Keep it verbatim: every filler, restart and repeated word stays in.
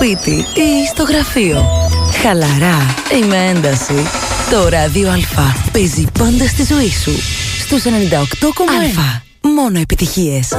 σπίτι ή στο γραφείο. Χαλαρά ή με ένταση. Το Ράδιο Α παίζει πάντα στη ζωή σου. Στους ενενήντα οκτώ κόμμα ένα. Μόνο επιτυχίες.